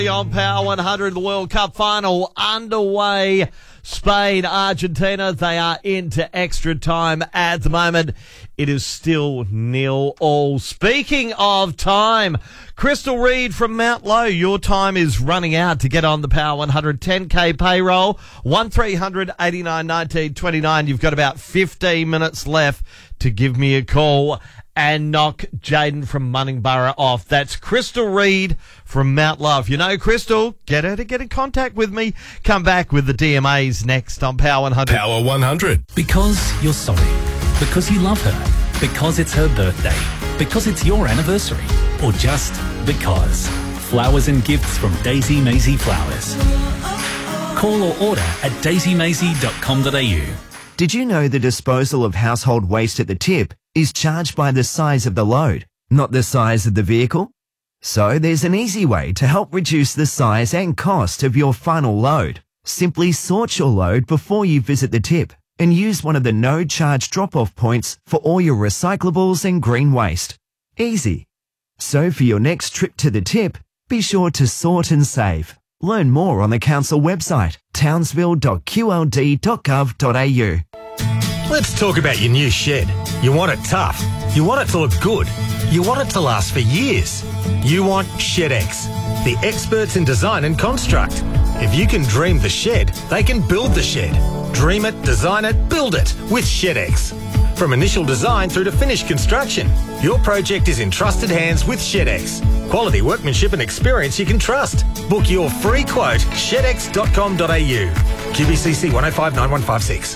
On Power 100, the World Cup final underway. Spain, Argentina, they are into extra time at the moment. It is still 0-0. Speaking of time, Crystal Reed from Mount Low, your time is running out to get on the Power 100 10K payroll. 1300 89 19 29. You've got about 15 minutes left to give me a call and knock Jaden from Munningborough off. That's Crystal Reed from Mount Love. You know Crystal, get her to get in contact with me. Come back with the DMAs next on Power 100. Power 100. Because you're sorry. Because you love her. Because it's her birthday. Because it's your anniversary. Or just because. Flowers and gifts from Daisy Maisie Flowers. Call or order at daisymaisie.com.au. Did you know the disposal of household waste at the tip is charged by the size of the load, not the size of the vehicle? So there's an easy way to help reduce the size and cost of your final load. Simply sort your load before you visit the tip and use one of the no-charge drop-off points for all your recyclables and green waste. Easy. So for your next trip to the tip, be sure to sort and save. Learn more on the council website, townsville.qld.gov.au. Let's talk about your new shed. You want it tough. You want it to look good. You want it to last for years. You want ShedX, the experts in design and construct. If you can dream the shed, they can build the shed. Dream it, design it, build it with ShedX. From initial design through to finished construction, your project is in trusted hands with ShedX. Quality workmanship and experience you can trust. Book your free quote, shedx.com.au. QBCC 1059156.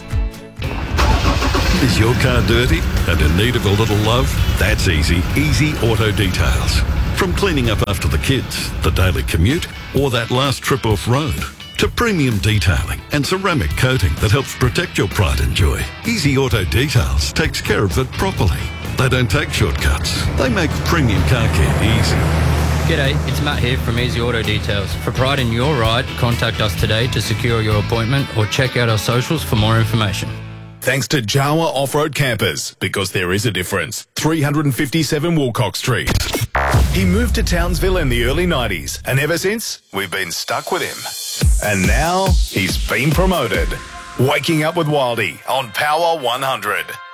Is your car dirty and in need of a little love? That's easy. Easy Auto Details. From cleaning up after the kids, the daily commute, or that last trip off-road, to premium detailing and ceramic coating that helps protect your pride and joy. Easy Auto Details takes care of it properly. They don't take shortcuts. They make premium car care easy. G'day, it's Matt here from Easy Auto Details. For pride in your ride, contact us today to secure your appointment or check out our socials for more information. Thanks to Jawa Off-Road Campers, because there is a difference. 357 Woolcock Street. He moved to Townsville in the early 90s, and ever since, we've been stuck with him. And now, he's been promoted. Waking Up with Wildy on Power 100.